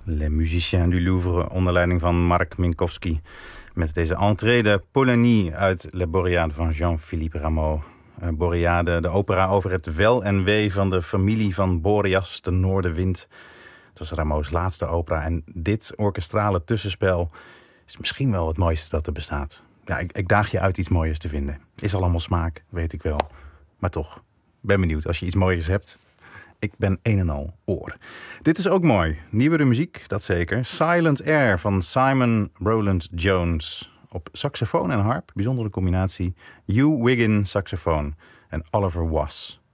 Les Musiciens du Louvre onder leiding van Mark Minkowski. Met deze entrée de Polanie uit Le Boreade van Jean-Philippe Rameau. Boreade, de opera over het wel en wee van de familie van Boreas, de Noordenwind. Het was Rameau's laatste opera en dit orkestrale tussenspel is misschien wel het mooiste dat er bestaat. Ja, ik daag je uit iets mooiers te vinden. Is al allemaal smaak, weet ik wel. Maar toch, ben benieuwd als je iets mooiers hebt. Ik ben een en al oor. Dit is ook mooi. Nieuwere muziek, dat zeker. Silent Air van Simon Rowland Jones. Op saxofoon en harp, bijzondere combinatie. Hugh Wiggin saxofoon en Oliver Was